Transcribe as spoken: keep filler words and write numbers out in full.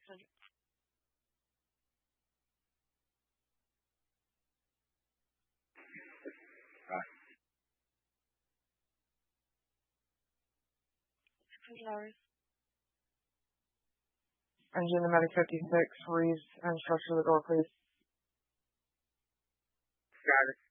hundred. Right. six hundred hours. Engine to medic fifty-six, freeze and structure the door, please. Got it.